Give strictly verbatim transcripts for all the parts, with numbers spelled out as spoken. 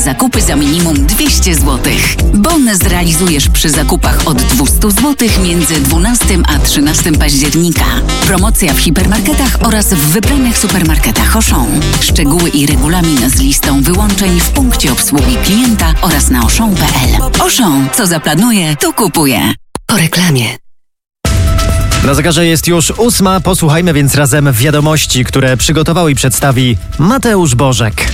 zakupy za minimum dwieście złotych. Bon zrealizujesz przy zakupach od dwieście złotych między dwunastego a trzynastego października. Promocja w hipermarketach oraz w wybranych supermarketach Auchan. Szczegóły i regulamin z listą wyłączeń w punkcie obsługi klienta oraz na auchan kropka p l. Auchan, co zaplanuje, to kupuje. Po reklamie. Na zegarze jest już ósma, posłuchajmy więc razem wiadomości, które przygotował i przedstawi Mateusz Bożek.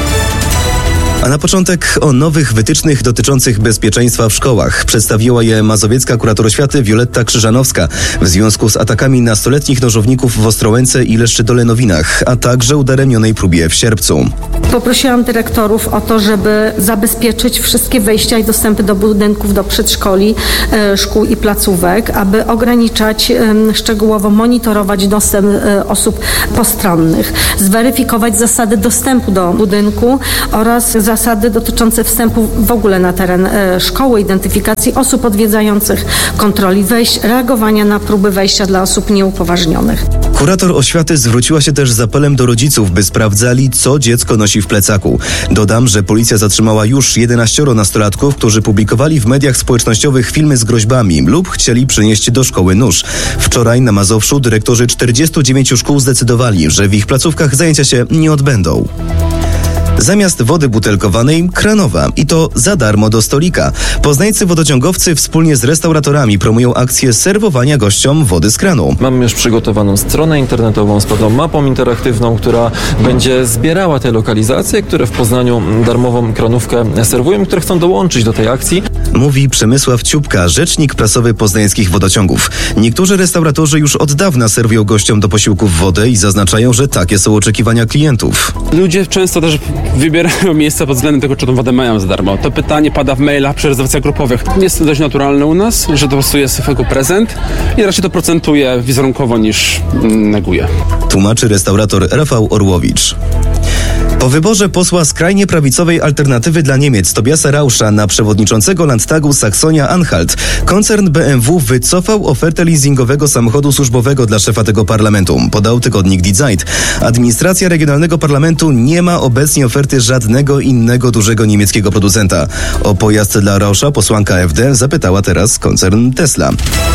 A na początek o nowych wytycznych dotyczących bezpieczeństwa w szkołach. Przedstawiła je mazowiecka kurator oświaty Wioletta Krzyżanowska w związku z atakami nastoletnich nożowników w Ostrołęce i Leszczydolenowinach, a także udaremnionej próbie w sierpcu. Poprosiłam dyrektorów o to, żeby zabezpieczyć wszystkie wejścia i dostępy do budynków, do przedszkoli, szkół i placówek, aby ograniczać, szczegółowo monitorować dostęp osób postronnych, zweryfikować zasady dostępu do budynku oraz zasady dotyczące wstępu w ogóle na teren szkoły, identyfikacji osób odwiedzających, kontroli wejść, reagowania na próby wejścia dla osób nieupoważnionych. Kurator oświaty zwróciła się też z apelem do rodziców, by sprawdzali, co dziecko nosi w plecaku. Dodam, że policja zatrzymała już jedenaścioro nastolatków, którzy publikowali w mediach społecznościowych filmy z groźbami lub chcieli przynieść do szkoły nóż. Wczoraj na Mazowszu dyrektorzy czterdziestu dziewięciu szkół zdecydowali, że w ich placówkach zajęcia się nie odbędą. Zamiast wody butelkowanej, kranowa. I to za darmo do stolika. Poznańscy wodociągowcy wspólnie z restauratorami promują akcję serwowania gościom wody z kranu. Mamy już przygotowaną stronę internetową z pewną mapą interaktywną, która będzie zbierała te lokalizacje, które w Poznaniu darmową kranówkę serwują, które chcą dołączyć do tej akcji. Mówi Przemysław Ciupka, rzecznik prasowy poznańskich wodociągów. Niektórzy restauratorzy już od dawna serwują gościom do posiłków wodę i zaznaczają, że takie są oczekiwania klientów. Ludzie często też wybierają miejsca pod względem tego, czy tą wodę mają za darmo. To pytanie pada w mailach przy rezerwacjach grupowych. Jest to dość naturalne u nas, że to po prostu jest jako prezent i raczej to procentuje wizerunkowo niż neguje. Tłumaczy restaurator Rafał Orłowicz. Po wyborze posła skrajnie prawicowej Alternatywy dla Niemiec Tobiasa Rauscha na przewodniczącego Landtagu Saksonia-Anhalt koncern B M W wycofał ofertę leasingowego samochodu służbowego dla szefa tego parlamentu, podał tygodnik Die Zeit. Administracja Regionalnego Parlamentu nie ma obecnie oferty żadnego innego dużego niemieckiego producenta. O pojazd dla Rauscha posłanka A F D zapytała teraz koncern Tesla.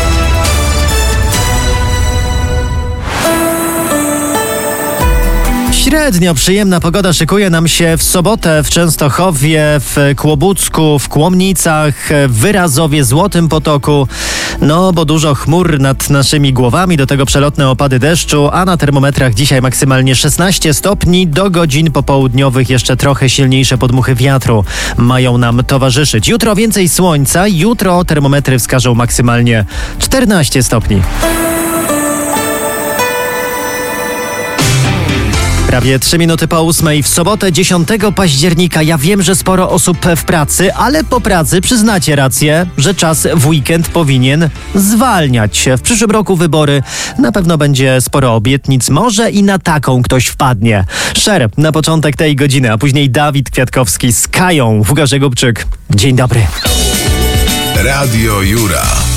Średnio przyjemna pogoda szykuje nam się w sobotę w Częstochowie, w Kłobucku, w Kłomnicach, w Wyrazowie, Złotym Potoku. No, bo dużo chmur nad naszymi głowami, do tego przelotne opady deszczu, a na termometrach dzisiaj maksymalnie szesnaście stopni, do godzin popołudniowych jeszcze trochę silniejsze podmuchy wiatru mają nam towarzyszyć. Jutro więcej słońca, jutro termometry wskażą maksymalnie czternaście stopni. Prawie trzy minuty po ósmej w sobotę dziesiątego października. Ja wiem, że sporo osób w pracy, ale po pracy przyznacie rację, że czas w weekend powinien zwalniać się. W przyszłym roku wybory, na pewno będzie sporo obietnic, może i na taką ktoś wpadnie. Szer na początek tej godziny, a później Dawid Kwiatkowski z Kają, Łukasz Gubczyk. Dzień dobry. Radio Jura.